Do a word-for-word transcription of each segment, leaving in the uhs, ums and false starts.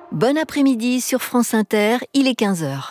Bon après-midi sur France Inter, il est quinze heures.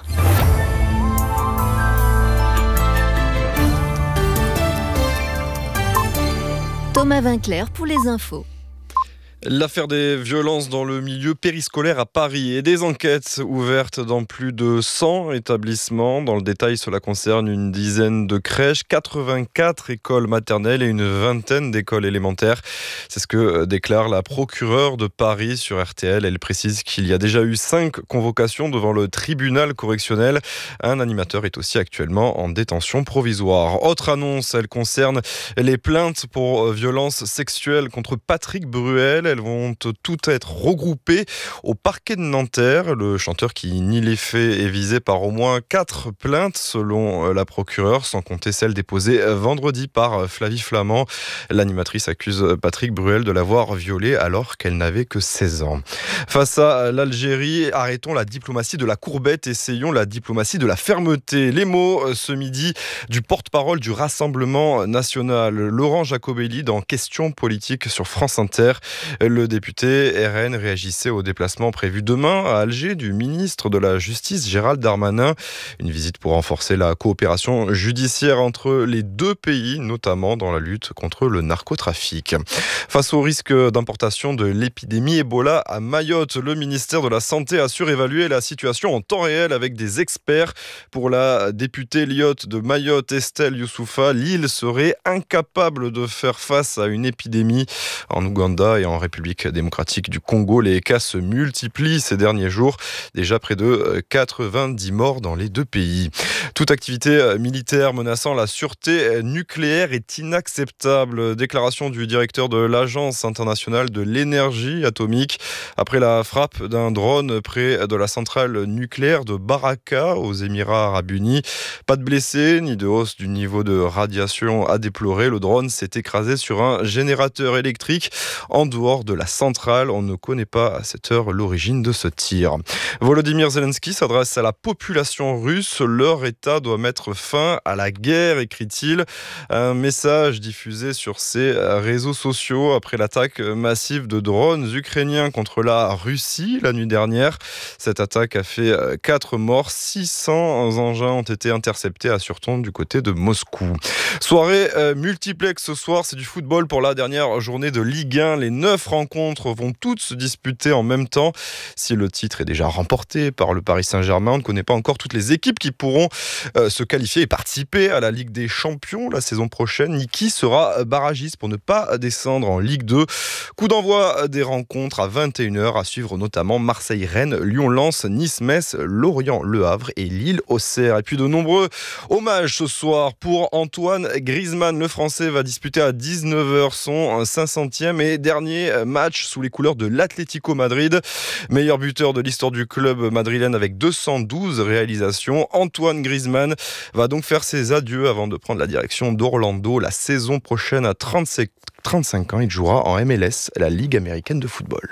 Thomas Vinclair pour les infos. L'affaire des violences dans le milieu périscolaire à Paris et des enquêtes ouvertes dans plus de cent établissements. Dans le détail, cela concerne une dizaine de crèches, quatre-vingt-quatre écoles maternelles et une vingtaine d'écoles élémentaires. C'est ce que déclare la procureure de Paris sur R T L. Elle précise qu'il y a déjà eu cinq convocations devant le tribunal correctionnel. Un animateur est aussi actuellement en détention provisoire. Autre annonce, elle concerne les plaintes pour violences sexuelles contre Patrick Bruel. Elles vont toutes être regroupées au parquet de Nanterre. Le chanteur qui nie les faits est visé par au moins quatre plaintes selon la procureure, sans compter celle déposée vendredi par Flavie Flament. L'animatrice accuse Patrick Bruel de l'avoir violée alors qu'elle n'avait que seize ans. Face à l'Algérie, arrêtons la diplomatie de la courbette, essayons la diplomatie de la fermeté. Les mots ce midi du porte-parole du Rassemblement national, Laurent Jacobelli, dans Questions politiques sur France Inter. Le député R N réagissait au déplacement prévu demain à Alger du ministre de la Justice Gérald Darmanin. Une visite pour renforcer la coopération judiciaire entre les deux pays, notamment dans la lutte contre le narcotrafic. Face au risque d'importation de l'épidémie Ebola à Mayotte, le ministère de la Santé a surévalué la situation en temps réel avec des experts. Pour la députée lyotte de Mayotte, Estelle Youssoufa, l'île serait incapable de faire face à une épidémie. En Ouganda et en République démocratique du Congo, les cas se multiplient ces derniers jours. Déjà près de quatre-vingt-dix morts dans les deux pays. Toute activité militaire menaçant la sûreté nucléaire est inacceptable. Déclaration du directeur de l'Agence internationale de l'énergie atomique après la frappe d'un drone près de la centrale nucléaire de Baraka aux Émirats arabes unis. Pas de blessés ni de hausse du niveau de radiation à déplorer. Le drone s'est écrasé sur un générateur électrique en dehors de la centrale. On ne connaît pas à cette heure l'origine de ce tir. Volodymyr Zelensky s'adresse à la population russe. Leur État doit mettre fin à la guerre, écrit-il. Un message diffusé sur ses réseaux sociaux après l'attaque massive de drones ukrainiens contre la Russie la nuit dernière. Cette attaque a fait quatre morts. six cents engins ont été interceptés, assure-t-on, du côté de Moscou. Soirée multiplex ce soir, c'est du football pour la dernière journée de Ligue un. Les neuf rencontres vont toutes se disputer en même temps. Si le titre est déjà remporté par le Paris Saint-Germain, on ne connaît pas encore toutes les équipes qui pourront euh, se qualifier et participer à la Ligue des Champions la saison prochaine, ni qui sera barragiste pour ne pas descendre en Ligue deux. Coup d'envoi des rencontres à vingt et une heures, à suivre notamment Marseille-Rennes, Lyon-Lens, Nice-Metz, Lorient-Le Havre et Lille-Auxerre. Et puis de nombreux hommages ce soir pour Antoine Griezmann. Le Français va disputer à dix-neuf heures son cinq centième et dernier match sous les couleurs de l'Atlético Madrid. Meilleur buteur de l'histoire du club madrilène avec deux cent douze réalisations. Antoine Griezmann va donc faire ses adieux avant de prendre la direction d'Orlando la saison prochaine. À trente-cinq ans, il jouera en M L S, la Ligue américaine de football.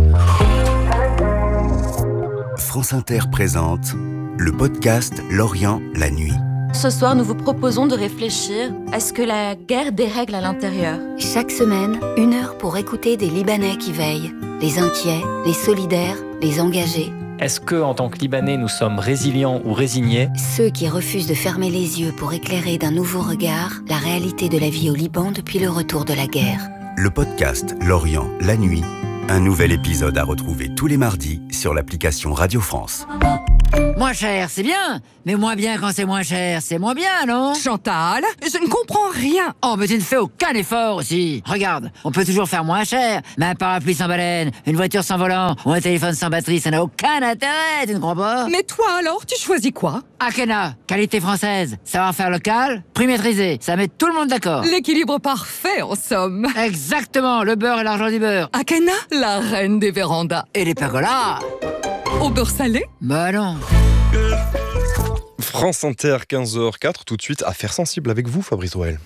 France Inter présente le podcast L'Orient, la nuit. Ce soir, nous vous proposons de réfléchir à ce que la guerre dérègle à l'intérieur. Chaque semaine, une heure pour écouter des Libanais qui veillent. Les inquiets, les solidaires, les engagés. Est-ce que, en tant que Libanais, nous sommes résilients ou résignés ? Ceux qui refusent de fermer les yeux pour éclairer d'un nouveau regard la réalité de la vie au Liban depuis le retour de la guerre. Le podcast L'Orient, la nuit. Un nouvel épisode à retrouver tous les mardis sur l'application Radio France. Moins cher, c'est bien, mais moins bien quand c'est moins cher, c'est moins bien, non ? Chantal, je ne comprends rien. Oh, mais tu ne fais aucun effort aussi. Regarde, on peut toujours faire moins cher, mais un parapluie sans baleine, une voiture sans volant ou un téléphone sans batterie, ça n'a aucun intérêt, tu ne crois pas ? Mais toi alors, tu choisis quoi ? Akena, qualité française, savoir-faire local, prix maîtrisé, ça met tout le monde d'accord. L'équilibre parfait, en somme. Exactement, le beurre et l'argent du beurre. Akena, la reine des vérandas. Et les pergolas. Au beurre salé ? Bah non. France Inter, quinze heures quatre, tout de suite, Affaires sensibles avec vous, Fabrice Drouel.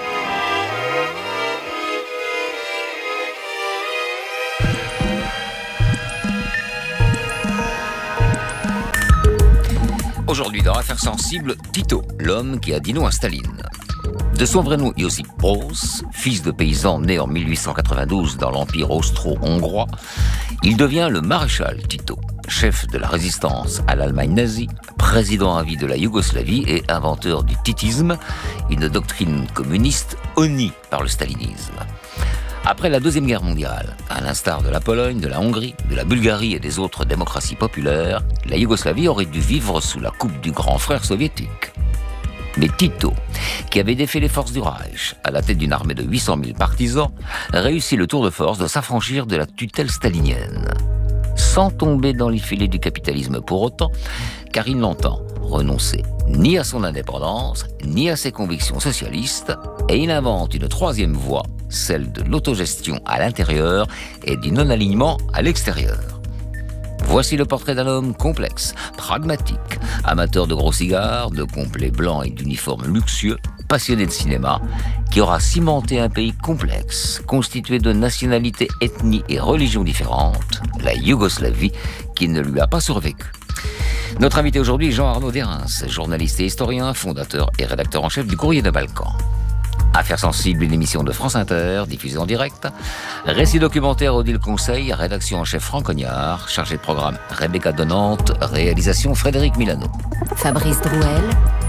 Aujourd'hui, dans Affaires sensibles, Tito, l'homme qui a dit non à Staline. De son vrai nom Josip Broz, fils de paysan né en mille huit cent quatre-vingt-douze dans l'Empire austro-hongrois, il devient le maréchal Tito. chef de la résistance à l'Allemagne nazie, président à vie de la Yougoslavie et inventeur du titisme, une doctrine communiste honnie par le stalinisme. Après la Deuxième Guerre mondiale, à l'instar de la Pologne, de la Hongrie, de la Bulgarie et des autres démocraties populaires, la Yougoslavie aurait dû vivre sous la coupe du grand frère soviétique. Mais Tito, qui avait défait les forces du Reich à la tête d'une armée de huit cent mille partisans, réussit le tour de force de s'affranchir de la tutelle stalinienne. Sans tomber dans les filets du capitalisme pour autant, car il n'entend renoncer ni à son indépendance, ni à ses convictions socialistes, et il invente une troisième voie, celle de l'autogestion à l'intérieur et du non-alignement à l'extérieur. Voici le portrait d'un homme complexe, pragmatique, amateur de gros cigares, de complets blancs et d'uniformes luxueux, passionné de cinéma, qui aura cimenté un pays complexe, constitué de nationalités, ethnies et religions différentes, la Yougoslavie, qui ne lui a pas survécu. Notre invité aujourd'hui est Jean-Arnaud Derens, journaliste et historien, fondateur et rédacteur en chef du Courrier des Balkans. Affaires sensibles, une émission de France Inter, diffusée en direct. Récit documentaire Odile Conseil, rédaction en chef Franck Cognard, chargé de programme Rebecca Donante, réalisation Frédéric Milano. Fabrice Drouel.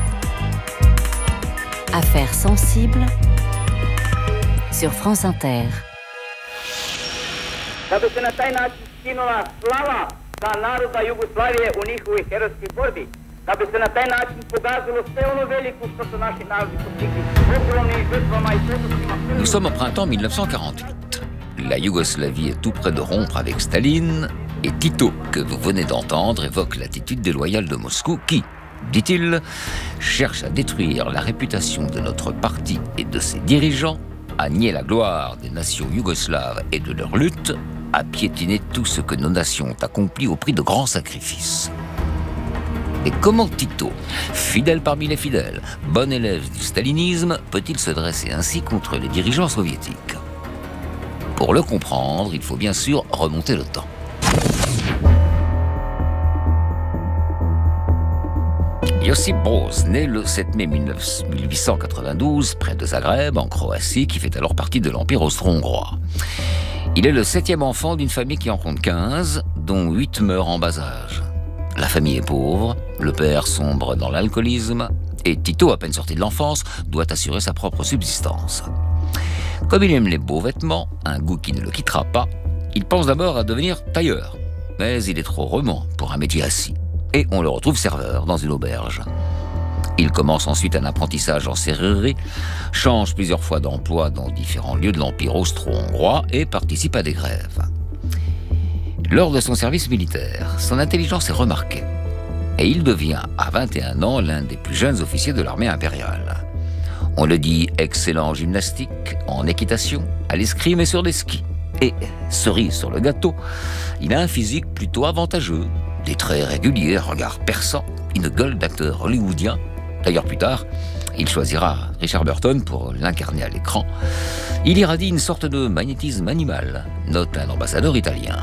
Affaires sensibles sur France Inter. Nous sommes au printemps mille neuf cent quarante-huit. La Yougoslavie est tout près de rompre avec Staline et Tito, que vous venez d'entendre, évoque l'attitude déloyale de Moscou qui, dit-il, cherche à détruire la réputation de notre parti et de ses dirigeants, à nier la gloire des nations yougoslaves et de leur lutte, à piétiner tout ce que nos nations ont accompli au prix de grands sacrifices. Et comment Tito, fidèle parmi les fidèles, bon élève du stalinisme, peut-il se dresser ainsi contre les dirigeants soviétiques ? Pour le comprendre, il faut bien sûr remonter le temps. Josip Broz, né le sept mai mille huit cent quatre-vingt-douze, près de Zagreb, en Croatie, qui fait alors partie de l'Empire austro-hongrois. Il est le septième enfant d'une famille qui en compte quinze, dont huit meurent en bas âge. La famille est pauvre, le père sombre dans l'alcoolisme, et Tito, à peine sorti de l'enfance, doit assurer sa propre subsistance. Comme il aime les beaux vêtements, un goût qui ne le quittera pas, il pense d'abord à devenir tailleur. Mais il est trop roman pour un métier assis, et on le retrouve serveur dans une auberge. Il commence ensuite un apprentissage en serrurerie, change plusieurs fois d'emploi dans différents lieux de l'Empire austro-hongrois et participe à des grèves. Lors de son service militaire, son intelligence est remarquée et il devient, à vingt et un ans, l'un des plus jeunes officiers de l'armée impériale. On le dit excellent en gymnastique, en équitation, à l'escrime et sur des skis. Et, cerise sur le gâteau, il a un physique plutôt avantageux, des traits réguliers, un regard perçant, une gueule d'acteur hollywoodien. D'ailleurs, plus tard, il choisira Richard Burton pour l'incarner à l'écran. Il irradie une sorte de magnétisme animal, note un ambassadeur italien.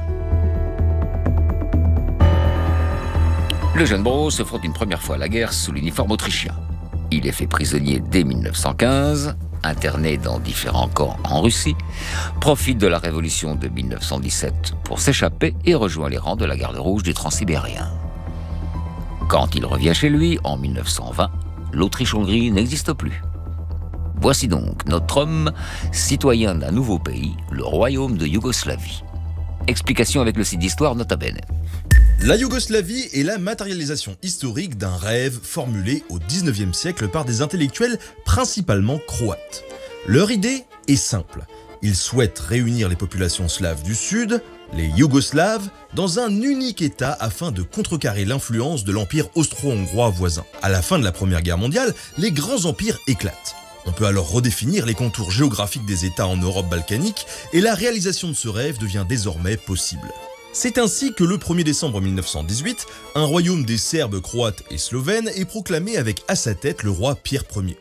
Le jeune Broz se frotte une première fois à la guerre sous l'uniforme autrichien. Il est fait prisonnier dès mille neuf cent quinze, interné dans différents camps en Russie, profite de la révolution de mille neuf cent dix-sept pour s'échapper et rejoint les rangs de la Garde rouge du Transsibérien. Quand il revient chez lui, en mille neuf cent vingt, l'Autriche-Hongrie n'existe plus. Voici donc notre homme, citoyen d'un nouveau pays, le royaume de Yougoslavie. Explication avec le site d'histoire Nota Bene. La Yougoslavie est la matérialisation historique d'un rêve formulé au dix-neuvième siècle par des intellectuels principalement croates. Leur idée est simple. Ils souhaitent réunir les populations slaves du Sud, les Yougoslaves, dans un unique État afin de contrecarrer l'influence de l'empire austro-hongrois voisin. À la fin de la Première Guerre mondiale, les grands empires éclatent. On peut alors redéfinir les contours géographiques des États en Europe balkanique et la réalisation de ce rêve devient désormais possible. C'est ainsi que le premier décembre mille neuf cent dix-huit, un royaume des Serbes, Croates et Slovènes est proclamé avec à sa tête le roi Pierre Ier.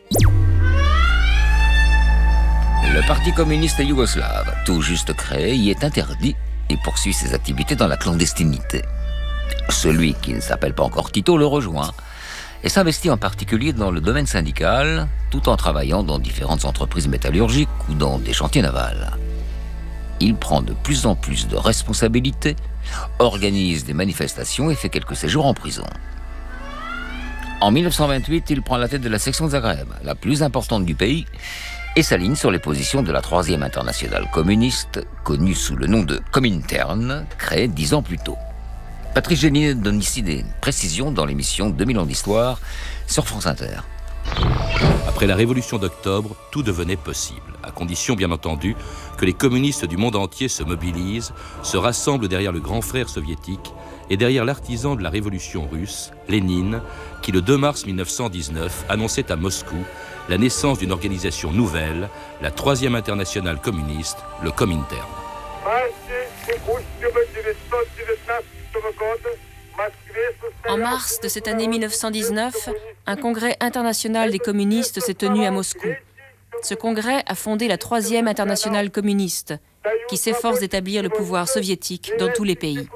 Le Parti communiste yougoslave, tout juste créé, y est interdit et poursuit ses activités dans la clandestinité. Celui qui ne s'appelle pas encore Tito le rejoint et s'investit en particulier dans le domaine syndical, tout en travaillant dans différentes entreprises métallurgiques ou dans des chantiers navals. il prend de plus en plus de responsabilités, organise des manifestations et fait quelques séjours en prison. En mille neuf cent vingt-huit, il prend la tête de la section de Zagreb, la plus importante du pays, et s'aligne sur les positions de la troisième internationale communiste, connue sous le nom de Comintern, créée dix ans plus tôt. Patrice Gélinet donne ici des précisions dans l'émission deux mille ans d'histoire sur France Inter. Après la révolution d'octobre, tout devenait possible, à condition bien entendu que les communistes du monde entier se mobilisent, se rassemblent derrière le grand frère soviétique et derrière l'artisan de la révolution russe, Lénine, qui le deux mars mille neuf cent dix-neuf annonçait à Moscou la naissance d'une organisation nouvelle, la troisième internationale communiste, le Comintern. En mars de cette année mille neuf cent dix-neuf, un congrès international des communistes s'est tenu à Moscou. Ce congrès a fondé la troisième internationale communiste, qui s'efforce d'établir le pouvoir soviétique dans tous les pays.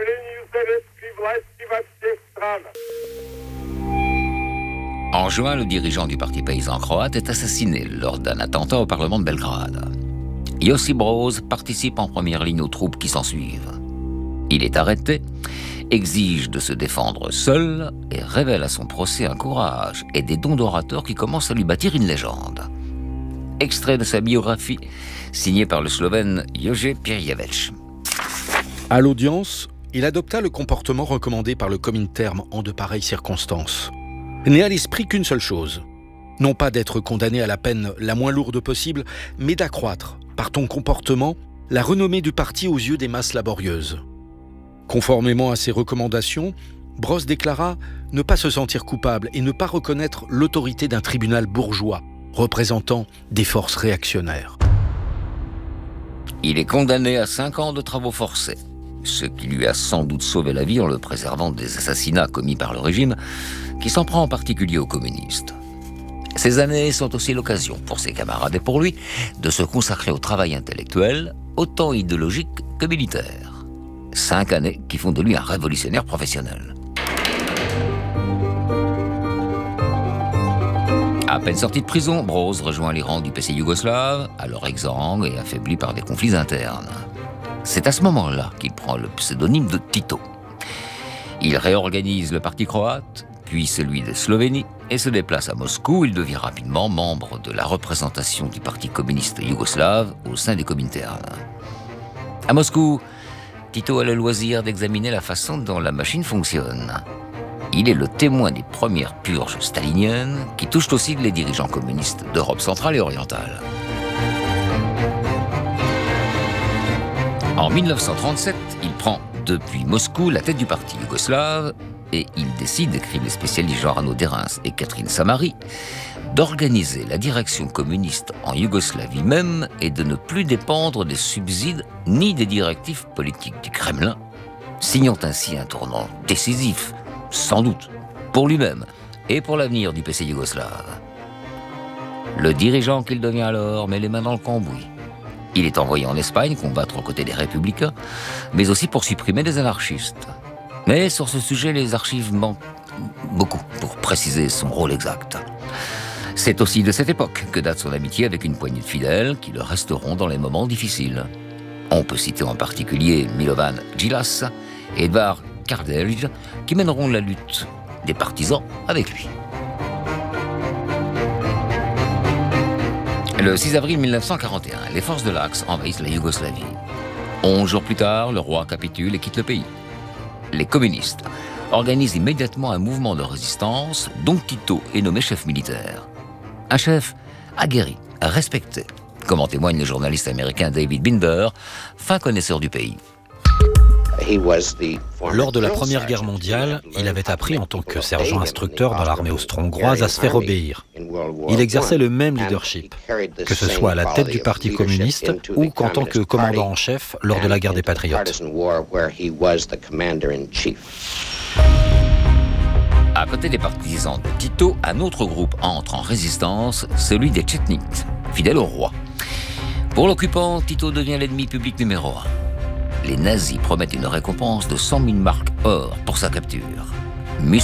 En juin, le dirigeant du parti paysan croate est assassiné lors d'un attentat au Parlement de Belgrade. Josip Broz participe en première ligne aux troupes qui s'ensuivent. Il est arrêté, exige de se défendre seul et révèle à son procès un courage et des dons d'orateur qui commencent à lui bâtir une légende. Extrait de sa biographie, signé par le Slovène Jože Pirjevec. À l'audience, il adopta le comportement recommandé par le Comintern en de pareilles circonstances. N'ait à l'esprit qu'une seule chose, non pas d'être condamné à la peine la moins lourde possible, mais d'accroître, par ton comportement, la renommée du parti aux yeux des masses laborieuses. Conformément à ces recommandations, Broz déclara ne pas se sentir coupable et ne pas reconnaître l'autorité d'un tribunal bourgeois, représentant des forces réactionnaires. Il est condamné à cinq ans de travaux forcés, ce qui lui a sans doute sauvé la vie en le préservant des assassinats commis par le régime, qui s'en prend en particulier aux communistes. Ces années sont aussi l'occasion pour ses camarades et pour lui de se consacrer au travail intellectuel, autant idéologique que militaire. Cinq années qui font de lui un révolutionnaire professionnel. À peine sorti de prison, Broz rejoint les rangs du P C yougoslave, alors exsangue et affaibli par des conflits internes. C'est à ce moment-là qu'il prend le pseudonyme de Tito. Il réorganise le parti croate, puis celui de Slovénie, et se déplace à Moscou. Il devient rapidement membre de la représentation du Parti communiste yougoslave au sein des Comintern. À Moscou, Tito a le loisir d'examiner la façon dont la machine fonctionne. Il est le témoin des premières purges staliniennes qui touchent aussi les dirigeants communistes d'Europe centrale et orientale. En mille neuf cent trente-sept, il prend depuis Moscou la tête du parti yougoslave et il décide, écrivent les spécialistes Jean Arnaud Derens et Catherine Samari, d'organiser la direction communiste en Yougoslavie même et de ne plus dépendre des subsides ni des directives politiques du Kremlin, signant ainsi un tournant décisif, sans doute, pour lui-même et pour l'avenir du P C yougoslave. Le dirigeant qu'il devient alors met les mains dans le cambouis. Il est envoyé en Espagne combattre aux côtés des républicains, mais aussi pour supprimer des anarchistes. Mais sur ce sujet, les archives manquent beaucoup pour préciser son rôle exact. C'est aussi de cette époque que date son amitié avec une poignée de fidèles qui le resteront dans les moments difficiles. On peut citer en particulier Milovan Djilas et Edvard Kardelj, qui mèneront la lutte des partisans avec lui. Le six avril mille neuf cent quarante et un, les forces de l'Axe envahissent la Yougoslavie. Onze jours plus tard, le roi capitule et quitte le pays. Les communistes organisent immédiatement un mouvement de résistance dont Tito est nommé chef militaire. Un chef aguerri, respecté, comme en témoigne le journaliste américain David Binder, fin connaisseur du pays. Lors de la Première Guerre mondiale, il avait appris en tant que sergent instructeur dans l'armée austro-hongroise à se faire obéir. Il exerçait le même leadership, que ce soit à la tête du Parti communiste ou qu'en tant que commandant en chef lors de la guerre des Patriotes. À côté des partisans de Tito, un autre groupe entre en résistance, celui des Tchetniks, fidèles au roi. Pour l'occupant, Tito devient l'ennemi public numéro un. Les nazis promettent une récompense de cent mille marks or pour sa capture.